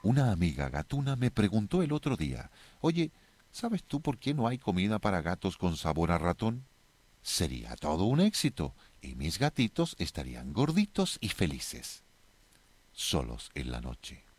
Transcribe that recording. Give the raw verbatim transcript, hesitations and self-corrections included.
Una amiga gatuna me preguntó el otro día, oye, ¿sabes tú por qué no hay comida para gatos con sabor a ratón? Sería todo un éxito y mis gatitos estarían gorditos y felices, solos en la noche.